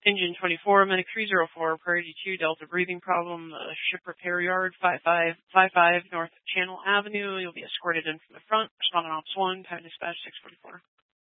Engine 24, Medic 304, Priority 2, Delta breathing problem, ship repair yard, 5555 North Channel Avenue. You'll be escorted in from the front. Responding Ops 1, time dispatch 644.